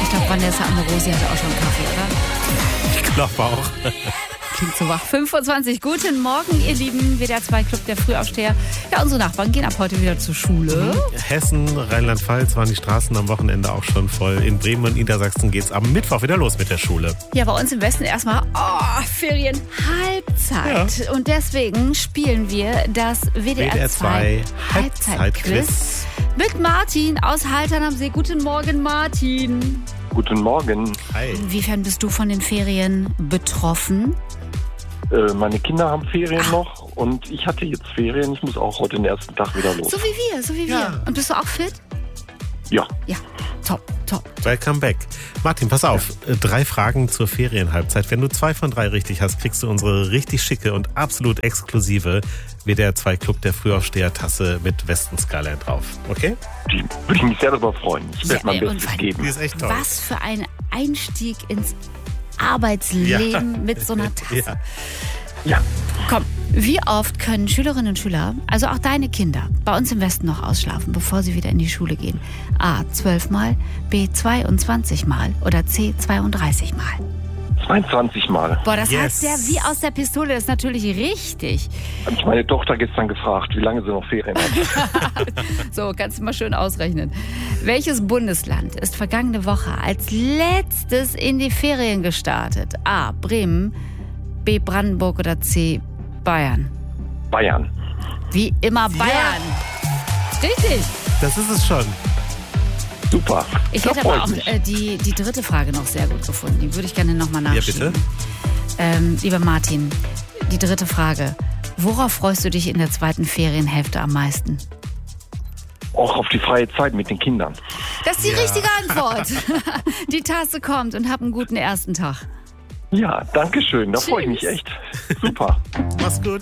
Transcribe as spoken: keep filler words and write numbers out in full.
Ich glaube, Vanessa Amorosi hatte auch schon einen Kaffee, oder? Ich glaube auch. Klingt so wach. fünfundzwanzig. Guten Morgen, ihr Lieben. W D R zwei Club der Frühaufsteher. Ja, unsere Nachbarn gehen ab heute wieder zur Schule. Hessen, Rheinland-Pfalz waren die Straßen am Wochenende auch schon voll. In Bremen und Niedersachsen geht's am Mittwoch wieder los mit der Schule. Ja, bei uns im Westen erstmal oh, Ferien Halbzeit. Ja. Und deswegen spielen wir das W D R zwei Halbzeitquiz mit Martin aus Haltern am See. Guten Morgen, Martin. Guten Morgen. Hi. Inwiefern bist du von den Ferien betroffen? Äh, meine Kinder haben Ferien Ach. noch und ich hatte jetzt Ferien. Ich muss auch heute den ersten Tag wieder los. So wie wir, so wie wir. Ja. Und bist du auch fit? Ja. Ja, top, top. Welcome back. Martin, pass auf. Ja. Drei Fragen zur Ferienhalbzeit. Wenn du zwei von drei richtig hast, kriegst du unsere richtig schicke und absolut exklusive W D R zwei Club der Frühaufsteher-Tasse mit Westen-Skyline drauf. Okay? Die würde ich mich sehr darüber freuen. Ich werde Ja, mein und Bestes vor- geben. Die ist echt toll. Was für ein Einstieg ins Arbeitsleben Ja. mit so einer Tasse. Ja. Ja. Komm, wie oft können Schülerinnen und Schüler, also auch deine Kinder, bei uns im Westen noch ausschlafen, bevor sie wieder in die Schule gehen? A, zwölf Mal, B, zweiundzwanzig Mal oder C, zweiunddreißig Mal? zweiundzwanzig Mal. Boah, das Yes. heißt ja wie aus der Pistole, das ist natürlich richtig. Habe ich meine Tochter gestern gefragt, wie lange sie noch Ferien hat. So, kannst du mal schön ausrechnen. Welches Bundesland ist vergangene Woche als letztes in die Ferien gestartet? A, Bremen, B, Brandenburg oder C, Bayern? Bayern. Wie immer Bayern. Richtig. Das ist es schon. Super. Ich Da hätte freu aber auch mich. äh, die, die dritte Frage noch sehr gut gefunden. Die würde ich gerne nochmal Ja, nachschieben. bitte. Ähm, lieber Martin, die dritte Frage. Worauf freust du dich in der zweiten Ferienhälfte am meisten? Auch auf die freie Zeit mit den Kindern. Das ist die Ja. richtige Antwort. Die Tasse kommt und hab einen guten ersten Tag. Ja, danke schön. Da freue ich mich Tschüss. echt. Super. Mach's gut.